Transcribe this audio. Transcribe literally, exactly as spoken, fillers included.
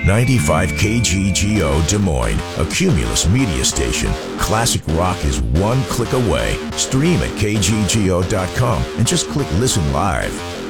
ninety-five K G G O Des Moines, a Cumulus media station. Classic rock is one click away. Stream at K G G O dot com and just click listen live.